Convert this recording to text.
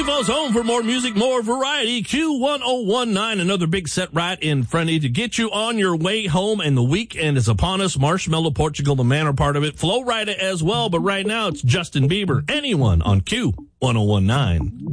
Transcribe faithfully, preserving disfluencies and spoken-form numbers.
Sioux Falls home for more music, more variety. Q one oh one nine, another big set right in front of you to get you on your way home, and the weekend is upon us. Marshmallow, Portugal, the man are part of it. Flo Rida as well, but right now it's Justin Bieber. Anyone on Q one oh one nine.